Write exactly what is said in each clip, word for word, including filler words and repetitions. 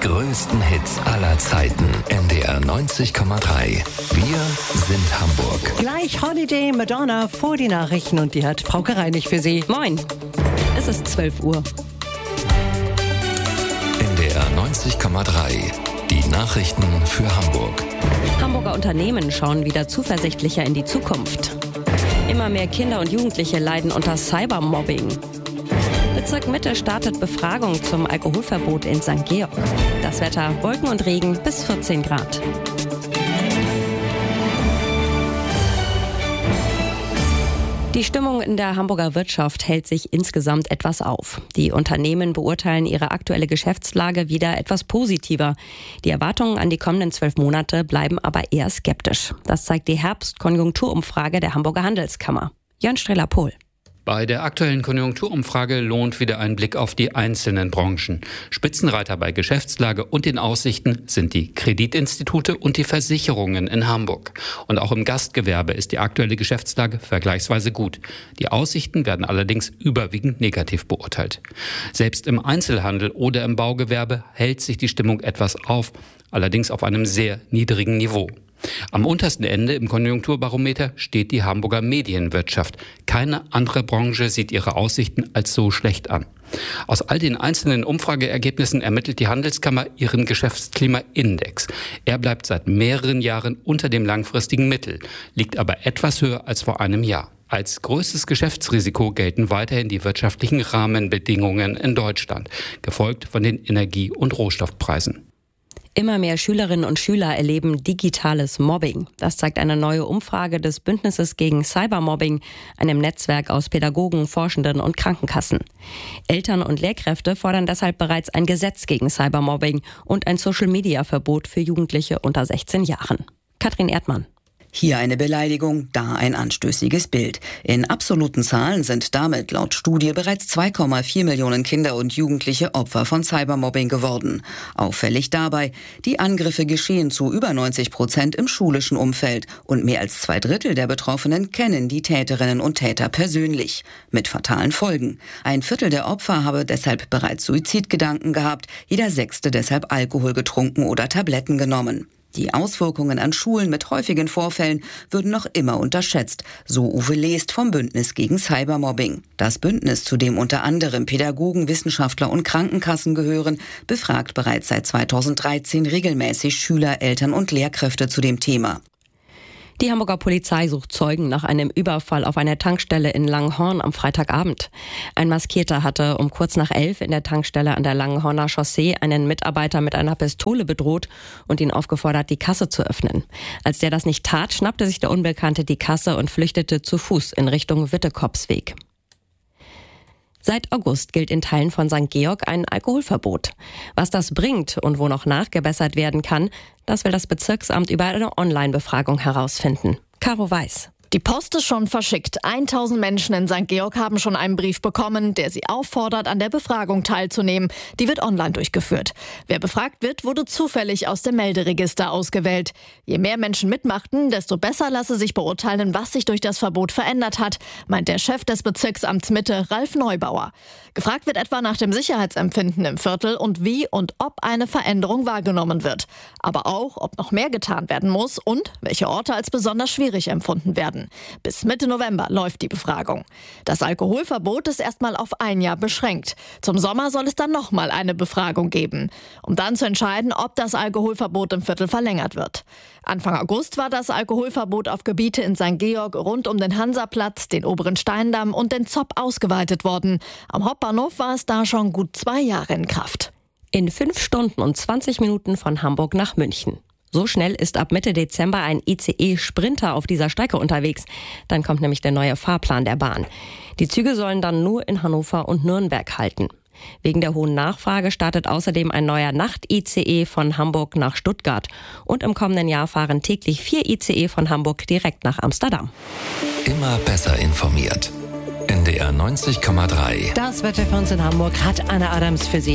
größten Hits aller Zeiten. N D R neunzig Komma drei. Wir sind Hamburg. Gleich Holiday Madonna vor die Nachrichten und die hat Frauke Reinig für Sie. Moin, es ist zwölf Uhr. N D R neunzig Komma drei. Die Nachrichten für Hamburg. Hamburger Unternehmen schauen wieder zuversichtlicher in die Zukunft. Immer mehr Kinder und Jugendliche leiden unter Cybermobbing. Bezirk Mitte startet Befragung zum Alkoholverbot in Sankt Georg. Das Wetter: Wolken und Regen bis vierzehn Grad. Die Stimmung in der Hamburger Wirtschaft hält sich insgesamt etwas auf. Die Unternehmen beurteilen ihre aktuelle Geschäftslage wieder etwas positiver. Die Erwartungen an die kommenden zwölf Monate bleiben aber eher skeptisch. Das zeigt die Herbstkonjunkturumfrage der Hamburger Handelskammer. Jörn Streller-Pohl. Bei der aktuellen Konjunkturumfrage lohnt wieder ein Blick auf die einzelnen Branchen. Spitzenreiter bei Geschäftslage und den Aussichten sind die Kreditinstitute und die Versicherungen in Hamburg. Und auch im Gastgewerbe ist die aktuelle Geschäftslage vergleichsweise gut. Die Aussichten werden allerdings überwiegend negativ beurteilt. Selbst im Einzelhandel oder im Baugewerbe hält sich die Stimmung etwas auf, allerdings auf einem sehr niedrigen Niveau. Am untersten Ende im Konjunkturbarometer steht die Hamburger Medienwirtschaft. Keine andere Branche sieht ihre Aussichten als so schlecht an. Aus all den einzelnen Umfrageergebnissen ermittelt die Handelskammer ihren Geschäftsklimaindex. Er bleibt seit mehreren Jahren unter dem langfristigen Mittel, liegt aber etwas höher als vor einem Jahr. Als größtes Geschäftsrisiko gelten weiterhin die wirtschaftlichen Rahmenbedingungen in Deutschland, gefolgt von den Energie- und Rohstoffpreisen. Immer mehr Schülerinnen und Schüler erleben digitales Mobbing. Das zeigt eine neue Umfrage des Bündnisses gegen Cybermobbing, einem Netzwerk aus Pädagogen, Forschenden und Krankenkassen. Eltern und Lehrkräfte fordern deshalb bereits ein Gesetz gegen Cybermobbing und ein Social-Media-Verbot für Jugendliche unter sechzehn Jahren. Katrin Erdmann. Hier eine Beleidigung, da ein anstößiges Bild. In absoluten Zahlen sind damit laut Studie bereits zwei Komma vier Millionen Kinder und Jugendliche Opfer von Cybermobbing geworden. Auffällig dabei: Die Angriffe geschehen zu über neunzig Prozent im schulischen Umfeld und mehr als zwei Drittel der Betroffenen kennen die Täterinnen und Täter persönlich. Mit fatalen Folgen. Ein Viertel der Opfer habe deshalb bereits Suizidgedanken gehabt, jeder Sechste deshalb Alkohol getrunken oder Tabletten genommen. Die Auswirkungen an Schulen mit häufigen Vorfällen würden noch immer unterschätzt, so Uwe Lest vom Bündnis gegen Cybermobbing. Das Bündnis, zu dem unter anderem Pädagogen, Wissenschaftler und Krankenkassen gehören, befragt bereits seit zweitausenddreizehn regelmäßig Schüler, Eltern und Lehrkräfte zu dem Thema. Die Hamburger Polizei sucht Zeugen nach einem Überfall auf eine Tankstelle in Langenhorn am Freitagabend. Ein Maskierter hatte um kurz nach elf in der Tankstelle an der Langenhorner Chaussee einen Mitarbeiter mit einer Pistole bedroht und ihn aufgefordert, die Kasse zu öffnen. Als der das nicht tat, schnappte sich der Unbekannte die Kasse und flüchtete zu Fuß in Richtung Wittekopsweg. Seit August gilt in Teilen von Sankt Georg ein Alkoholverbot. Was das bringt und wo noch nachgebessert werden kann, das will das Bezirksamt über eine Online-Befragung herausfinden. Caro Weiß. Die Post ist schon verschickt. tausend Menschen in Sankt Georg haben schon einen Brief bekommen, der sie auffordert, an der Befragung teilzunehmen. Die wird online durchgeführt. Wer befragt wird, wurde zufällig aus dem Melderegister ausgewählt. Je mehr Menschen mitmachten, desto besser lasse sich beurteilen, was sich durch das Verbot verändert hat, meint der Chef des Bezirksamts Mitte, Ralf Neubauer. Gefragt wird etwa nach dem Sicherheitsempfinden im Viertel und wie und ob eine Veränderung wahrgenommen wird. Aber auch, ob noch mehr getan werden muss und welche Orte als besonders schwierig empfunden werden. Bis Mitte November läuft die Befragung. Das Alkoholverbot ist erstmal auf ein Jahr beschränkt. Zum Sommer soll es dann nochmal eine Befragung geben, um dann zu entscheiden, ob das Alkoholverbot im Viertel verlängert wird. Anfang August war das Alkoholverbot auf Gebiete in Sankt Georg rund um den Hansaplatz, den oberen Steindamm und den Zopp ausgeweitet worden. Am Hauptbahnhof war es da schon gut zwei Jahre in Kraft. In fünf Stunden und zwanzig Minuten von Hamburg nach München. So schnell ist ab Mitte Dezember ein I C E-Sprinter auf dieser Strecke unterwegs. Dann kommt nämlich der neue Fahrplan der Bahn. Die Züge sollen dann nur in Hannover und Nürnberg halten. Wegen der hohen Nachfrage startet außerdem ein neuer Nacht-I C E von Hamburg nach Stuttgart. Und im kommenden Jahr fahren täglich vier I C E von Hamburg direkt nach Amsterdam. Immer besser informiert. N D R neunzig Komma drei. Das Wetter für uns in Hamburg hat Anna Adams für Sie.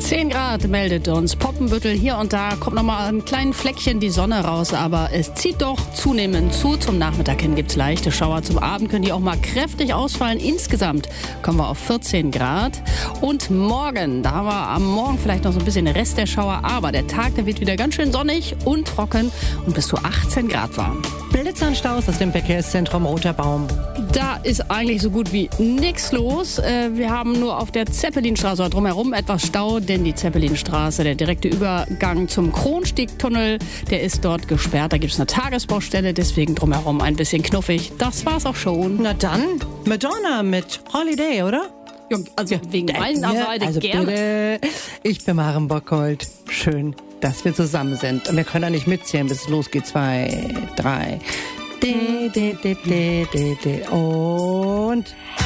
zehn Grad meldet uns Poppenbüttel. Hier und da kommt noch mal ein kleines Fleckchen die Sonne raus, aber es zieht doch zunehmend zu. Zum Nachmittag hin gibt es leichte Schauer. Zum Abend können die auch mal kräftig ausfallen. Insgesamt kommen wir auf vierzehn Grad. Und morgen, da haben wir am Morgen vielleicht noch so ein bisschen Rest der Schauer, aber der Tag, der wird wieder ganz schön sonnig und trocken und bis zu achtzehn Grad warm. Blitzer und Staus aus dem Verkehrszentrum Roter Baum. Da ist eigentlich so gut wie nichts los. Wir haben nur auf der Zeppelinstraße drumherum etwas Stau, denn die Zeppelinstraße, der direkte Übergang zum Kronstiegtunnel, der ist dort gesperrt. Da gibt es eine Tagesbaustelle, deswegen drumherum ein bisschen knuffig. Das war's auch schon. Na dann, Madonna mit Holiday, oder? Ja, also wegen meiner Seite also gerne. Bitte. Ich bin Maren Bockhold. Schön, dass wir zusammen sind. Und wir können ja nicht mitzählen, bis es losgeht. Zwei, drei. De, de, de, de, de, de. Und...